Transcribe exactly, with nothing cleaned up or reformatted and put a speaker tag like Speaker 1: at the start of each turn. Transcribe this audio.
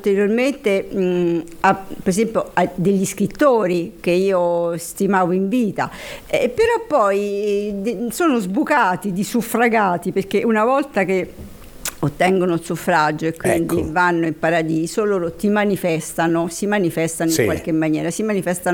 Speaker 1: ulteriormente mh, a, per esempio a degli scrittori che io stimavo in vita, eh, però poi de- sono sbucati di suffragati, perché una volta che ottengono il suffragio e quindi
Speaker 2: Ecco.
Speaker 1: vanno in paradiso, loro ti manifestano, si manifestano
Speaker 2: Sì.
Speaker 1: in qualche maniera, si manifestano